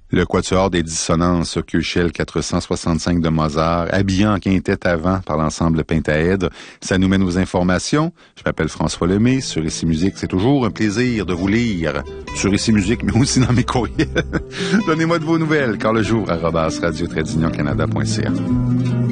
Le quatuor des dissonances Köchel 465 de Mozart, habillé en quintette avant par l'ensemble Pentaèdre. Ça nous mène aux informations. Je m'appelle François Lemay. Sur Ici Musique, c'est toujours un plaisir de vous lire sur Ici Musique, mais aussi dans mes courriels. Donnez-moi de vos nouvelles, carlejour@radio-canada.ca.